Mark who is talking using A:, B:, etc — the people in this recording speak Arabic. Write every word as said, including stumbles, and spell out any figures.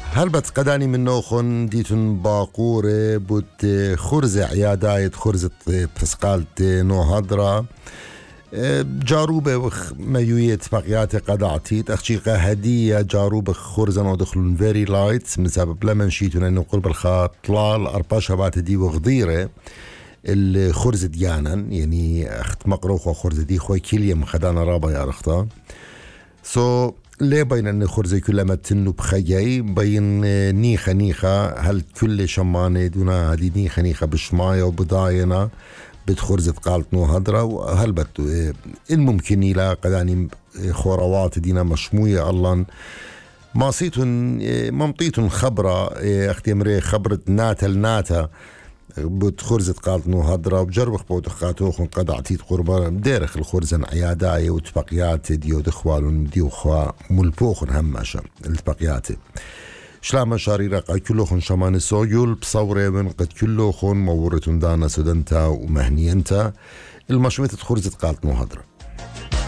A: هلبت قداني من نوخن ديتن باقورة بوت خرزة عياداية خرزة بسقالت نو هدرا جاروبة وخ ميوية بقيات قدعتيت أخشيقة هدية جاروبة خرزة ودخلون فيري لايت من سبب لمن شيتون أنه قرب الخاط طلال أرباشة بات دي وغضيرة الخرزة ديانا يعني أخت مقروخة خرزة دي خوي كيليا خدانا رابا يا رختا سو so, ليه بين أن خرزة كلما تنو بخيي بين نيخة نيخة هل كل شمانة دونا هذه نيخة نيخة بشماية وبضاينة بتخرزة قالت نو هدرة وهل بت الممكن إلى قداني خوروات دينا مشموية الله ما صيتن ممطيتن خبرة أختي مري خبرة ناتا لناتا بتخرزة قالت نو هدرة وبجربخ بوتخاتوخن قد عتيت قربا ديرخ الخرزن عياداية وتبقيات ديو دخوالون ديو خوا ملبوخن هماشا التبقيات شلام شاريرق كلوخن شمان سويول بصورة من قد كلوخن مورتون دانا سدنتا ومهنينتا المشوية خرزة قالت نو هدرة